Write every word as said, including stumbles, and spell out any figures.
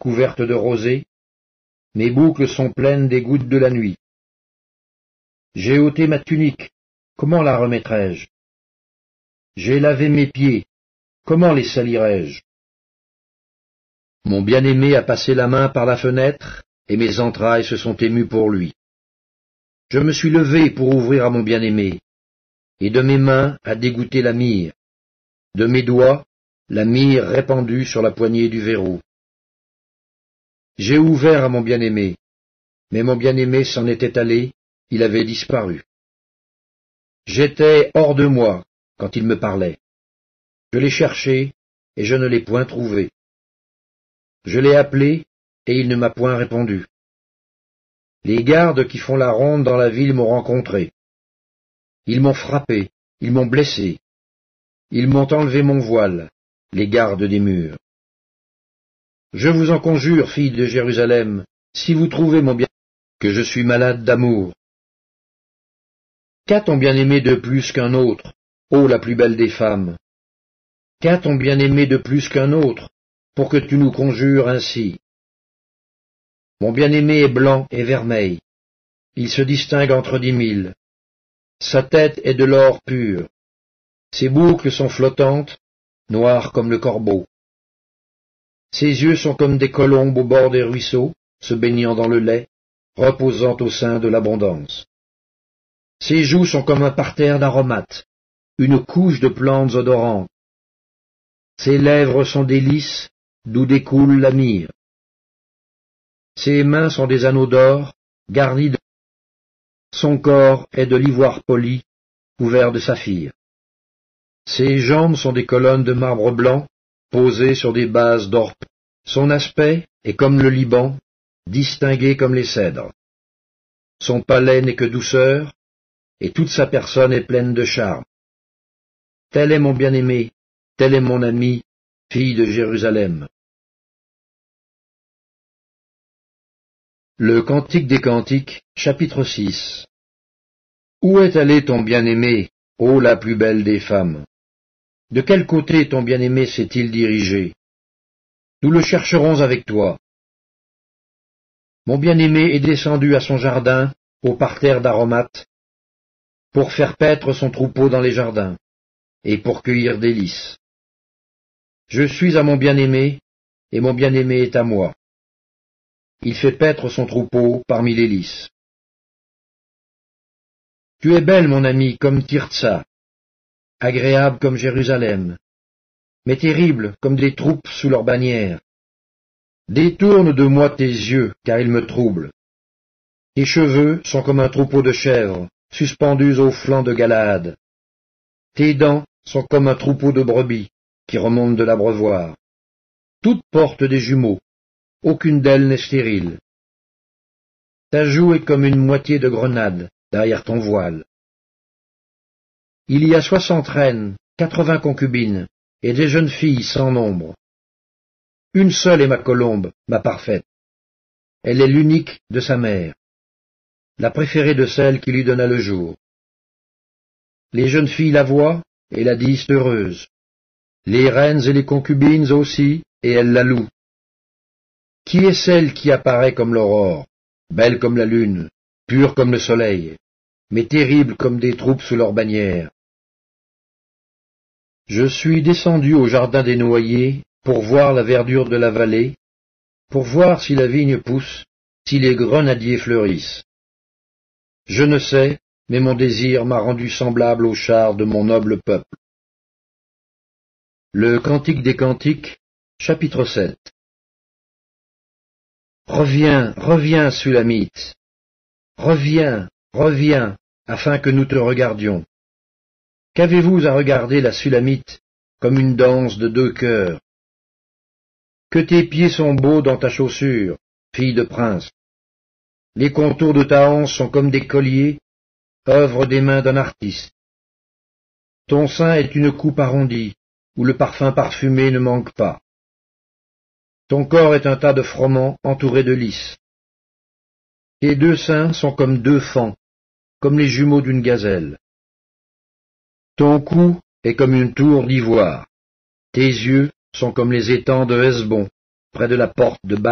couvertes de rosée, mes boucles sont pleines des gouttes de la nuit. J'ai ôté ma tunique, comment la remettrai-je? J'ai lavé mes pieds, comment les salirai-je? Mon bien-aimé a passé la main par la fenêtre, et mes entrailles se sont émues pour lui. Je me suis levé pour ouvrir à mon bien-aimé, et de mes mains a dégoûté la myrrhe, de mes doigts la myrrhe répandue sur la poignée du verrou. J'ai ouvert à mon bien-aimé, mais mon bien-aimé s'en était allé, il avait disparu. J'étais hors de moi quand il me parlait. Je l'ai cherché, et je ne l'ai point trouvé. Je l'ai appelé, et il ne m'a point répondu. Les gardes qui font la ronde dans la ville m'ont rencontré. Ils m'ont frappé, ils m'ont blessé. Ils m'ont enlevé mon voile, les gardes des murs. Je vous en conjure, filles de Jérusalem, si vous trouvez mon bien, que je suis malade d'amour. Qu'a ton bien-aimé de plus qu'un autre, ô la plus belle des femmes? Qu'a ton bien-aimé de plus qu'un autre, pour que tu nous conjures ainsi? Mon bien-aimé est blanc et vermeil, il se distingue entre dix mille. Sa tête est de l'or pur, ses boucles sont flottantes, noires comme le corbeau. Ses yeux sont comme des colombes au bord des ruisseaux, se baignant dans le lait, reposant au sein de l'abondance. Ses joues sont comme un parterre d'aromates, une couche de plantes odorantes. Ses lèvres sont des lys, d'où découle la myrrhe. Ses mains sont des anneaux d'or, garnis de... Son corps est de l'ivoire poli, couvert de saphir. Ses jambes sont des colonnes de marbre blanc, posées sur des bases d'or. Son aspect est comme le Liban, distingué comme les cèdres. Son palais n'est que douceur, et toute sa personne est pleine de charme. Tel est mon bien-aimé, tel est mon ami, fille de Jérusalem. Le Cantique des Cantiques, chapitre six. Où est allé ton bien-aimé, ô la plus belle des femmes? De quel côté ton bien-aimé s'est-il dirigé? Nous le chercherons avec toi. Mon bien-aimé est descendu à son jardin, au parterre d'aromates, pour faire paître son troupeau dans les jardins, et pour cueillir des lys. Je suis à mon bien-aimé, et mon bien-aimé est à moi. Il fait paître son troupeau parmi les lys. Tu es belle, mon ami, comme Tirtsa, agréable comme Jérusalem, mais terrible comme des troupes sous leur bannière. Détourne de moi tes yeux, car ils me troublent. Tes cheveux sont comme un troupeau de chèvres, suspendus au flanc de Galaad. Tes dents sont comme un troupeau de brebis, qui remontent de l'abreuvoir. Toutes portent des jumeaux, aucune d'elles n'est stérile. Ta joue est comme une moitié de grenade derrière ton voile. Il y a soixante reines, quatre-vingts concubines, et des jeunes filles sans nombre. Une seule est ma colombe, ma parfaite. Elle est l'unique de sa mère, la préférée de celle qui lui donna le jour. Les jeunes filles la voient et la disent heureuse. Les reines et les concubines aussi, et elles la louent. Qui est celle qui apparaît comme l'aurore, belle comme la lune, pure comme le soleil, mais terrible comme des troupes sous leur bannière? Je suis descendu au jardin des noyers pour voir la verdure de la vallée, pour voir si la vigne pousse, si les grenadiers fleurissent. Je ne sais, mais mon désir m'a rendu semblable aux chars de mon noble peuple. Le Cantique des Cantiques, chapitre sept. Reviens, reviens, Sulamite. Reviens, reviens, afin que nous te regardions. Qu'avez-vous à regarder la Sulamite comme une danse de deux cœurs? Que tes pieds sont beaux dans ta chaussure, fille de prince. Les contours de ta hanche sont comme des colliers, œuvre des mains d'un artiste. Ton sein est une coupe arrondie, où le parfum parfumé ne manque pas. Ton corps est un tas de froment entouré de lys. Tes deux seins sont comme deux fans, comme les jumeaux d'une gazelle. Ton cou est comme une tour d'ivoire. Tes yeux sont comme les étangs de Hesbon, près de la porte de